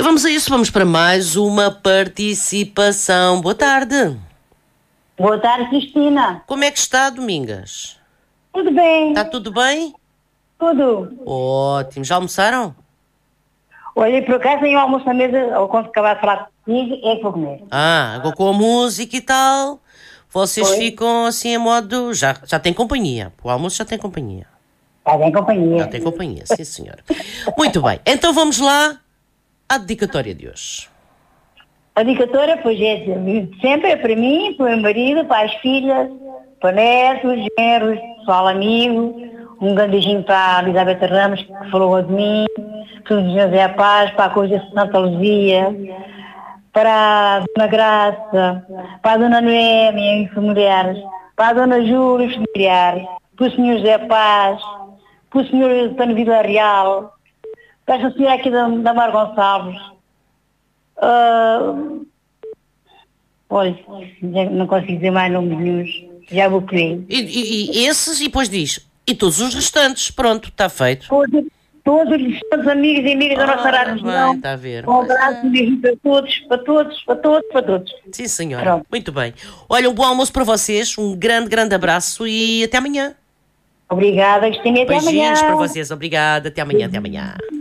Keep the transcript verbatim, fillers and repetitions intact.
vamos a isso, vamos para mais uma participação. Boa tarde. Boa tarde, Cristina. Como é que está, Domingas? Tudo bem? Está tudo bem? Tudo. Ótimo. Já almoçaram? Olha, por acaso tenho almoço na mesa, ou quando acabar de falar comigo, é que vou comer. Ah, agora com a música e tal, vocês Oi. ficam assim a modo... Já, já tem companhia. O almoço já tem companhia. Está bem, companhia. Já tem companhia, sim senhor. Muito bem. Então vamos lá à dedicatória de hoje. A dedicatória, pois é, de sempre é para mim, para o meu marido, para as filhas, para netos, genros, pessoal amigo. Um grande beijinho para a Elizabeth Ramos, que falou de mim, para o José Paz, para a Coisa de Santa Luzia, para a Dona Graça, para a Dona Noémia e familiares, para a Dona Júlia e familiares, para o senhor José Paz, para o senhor Antônio Vila Real, para esta senhora aqui da, da Mar Gonçalves. Uh, olha, já não consigo dizer mais nomes nenhums, já vou querer. E, e, e esses, e depois diz, e todos os restantes, pronto, está feito. Todos, todos os amigos e amigas da nossa Ora rádio. bem, está a ver. Um abraço mesmo para todos, para todos, para todos, para todos. Sim, senhora. Pronto. Muito bem. Olha, um bom almoço para vocês, um grande, grande abraço e até amanhã. Obrigada, Cristina, e até amanhã. Beijinhos para vocês, obrigada. Até amanhã, até amanhã.